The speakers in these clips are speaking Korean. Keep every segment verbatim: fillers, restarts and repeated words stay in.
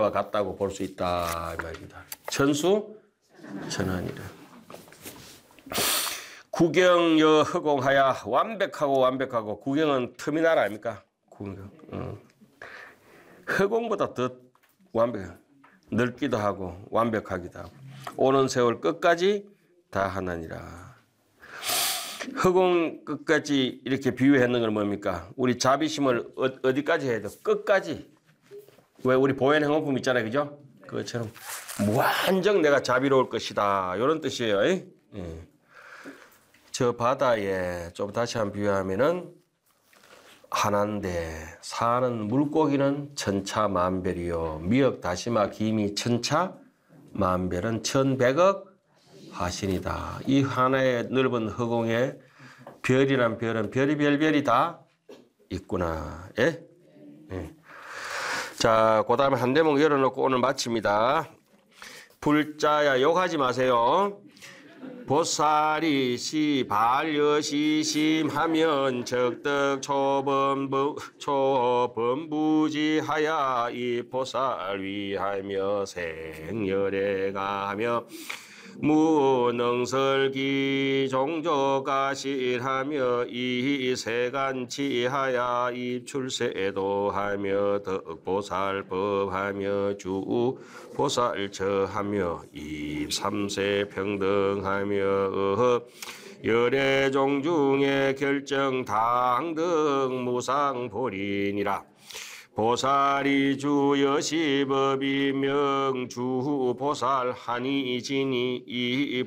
바다와 같다고 볼 수 있다 이 말입니다. 천수 천안이라. 구경여 허공하야 완벽하고 완벽하고 구경은 터미널 아닙니까? 구경. 어. 허공보다 더 완벽해. 넓기도 하고 완벽하기도 하고 오는 세월 끝까지 다 하나니라. 허공 끝까지 이렇게 비유했는 건 뭡니까? 우리 자비심을 어, 어디까지 해야 돼? 끝까지. 왜 우리 보현 행원품 있잖아요, 그죠? 그것처럼 무한정 내가 자비로울 것이다 이런 뜻이에요. 예. 저 바다에 좀 다시 한번 비유하면은 하나인데 사는 물고기는 천차만별이요 미역 다시마 김이 천차만별은 천백억 하신이다. 이 하나의 넓은 허공에 별이란 별은 별이 별별이 다 있구나. 예? 예. 자, 그 다음에 한 대목 열어놓고 오늘 마칩니다. 불자야 욕하지 마세요. 보살이 시 반려시심하면 적덕 초범부 초범부지하야 이 보살 위하며 생열애가하며 무능설기 종조가실하며 이 세간치하야 입출세도하며 덕보살법하며 주 보살처하며 입삼세 평등하며 열애종 중에 결정 당등 무상보리니라. 보살이 주 여시법이 명주 보살 한이진이 이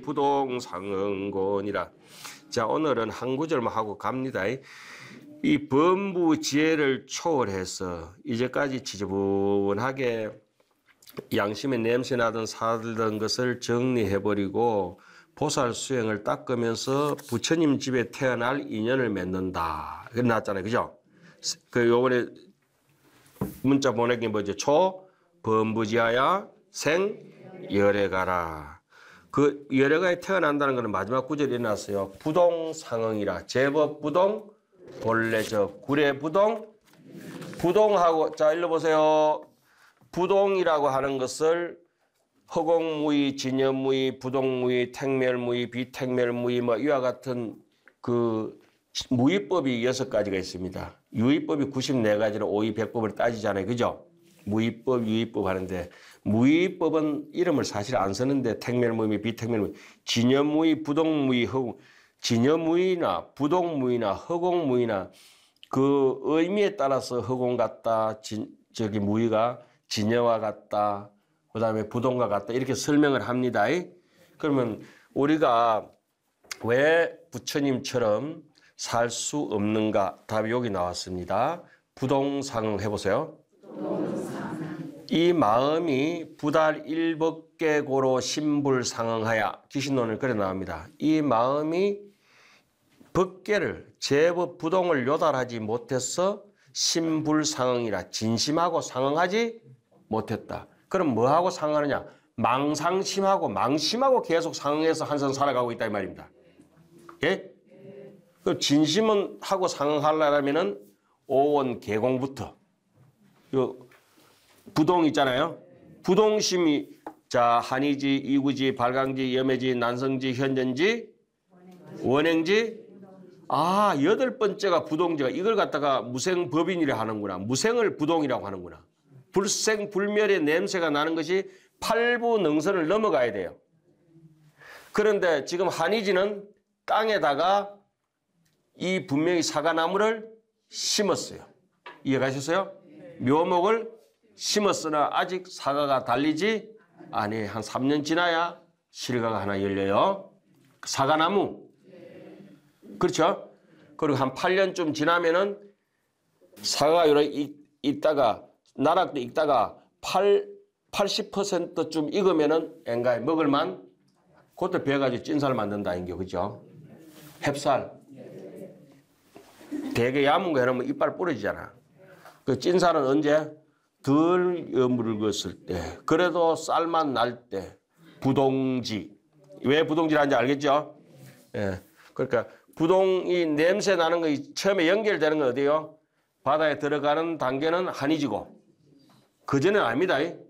부동상응곤이라. 자, 오늘은 한 구절만 하고 갑니다. 이 범부 지혜를 초월해서 이제까지 지저분하게 양심의 냄새 나던 사들던 것을 정리해버리고 보살 수행을 닦으면서 부처님 집에 태어날 인연을 맺는다. 그게 나왔잖아요, 그죠? 그 요번에 문자 보내기 뭐죠? 초 범부지하야 생 열애가라. 그 열애가에 태어난다는 것은 마지막 구절이 나왔어요. 부동상응이라. 제법 부동 본래적 구례 부동 부동하고 자 읽어보세요. 부동이라고 하는 것을 허공무의, 진여무의, 부동무의, 택멸무의, 비택멸무의 뭐 이와 같은 그 무의법이 여섯 가지가 있습니다. 유의법이 구십사 가지로 오의 백법을 따지잖아요. 그죠? 무의법, 유의법 하는데 무의법은 이름을 사실 안 쓰는데 택멸무의, 비택멸무의, 진여무의, 부동무의, 허공, 진여무의나 부동무의나 허공무의나 그 의미에 따라서 허공 같다, 진, 저기 무의가 진여와 같다, 그 다음에 부동과 같다 이렇게 설명을 합니다. 그러면 우리가 왜 부처님처럼 살 수 없는가? 답이 여기 나왔습니다. 부동상응 해보세요. 부동상응. 이 마음이 부달 일법계고로 신불상응하야 귀신론을 그래 나옵니다. 이 마음이 법계를 제법 부동을 요달하지 못해서 신불상응이라 진심하고 상응하지 못했다. 그럼 뭐하고 상응하느냐? 망상심하고 망심하고 계속 상응해서 한선 살아가고 있다 이 말입니다. 예? 그 진심은 하고 상응하려면은 오원 개공부터 요 부동 있잖아요. 부동심이 자 한이지, 이구지, 발광지, 염해지, 난성지, 현전지, 원행지. 아 여덟 번째가 부동지가 이걸 갖다가 무생법인이라 하는구나. 무생을 부동이라고 하는구나. 불생 불멸의 냄새가 나는 것이 팔부능선을 넘어가야 돼요. 그런데 지금 한이지는 땅에다가 이 분명히 사과나무를 심었어요. 이해가셨어요? 묘목을 심었으나 아직 사과가 달리지 않아요. 한 삼 년 지나야 실과가 하나 열려요. 사과나무. 그렇죠? 그리고 한 팔 년쯤 지나면은 사과가 이렇게 있다가 나락도 있다가 팔십 퍼센트쯤 익으면은 엥가에 먹을만 그것도 배가지고 찐살 만든다는 게 그죠? 햅쌀. 되게 야문 거 해놓으면 이빨 부러지잖아. 그 찐살은 언제? 덜 여물었을 때. 그래도 쌀만 날 때. 부동지. 왜 부동지라는지 알겠죠? 예. 그러니까 부동이 냄새 나는 거 처음에 연결되는 건 어디요? 바다에 들어가는 단계는 한이지고. 그전에는 아닙니다.